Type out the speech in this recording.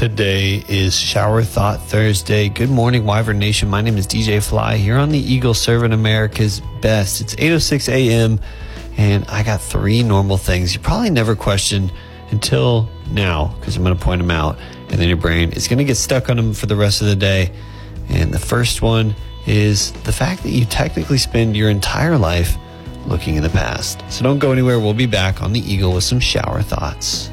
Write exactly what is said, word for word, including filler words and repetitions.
Today is Shower Thought Thursday. Good morning, Wyvern Nation. My name is D J Fly here on the Eagle, serving America's best. It's eight oh six a.m. and I got three normal things you probably never questioned until now, because I'm going to point them out, and then your brain is going to get stuck on them for the rest of the day. And the first one is the fact that you technically spend your entire life looking in the past. So don't go anywhere. We'll be back on the Eagle with some shower thoughts.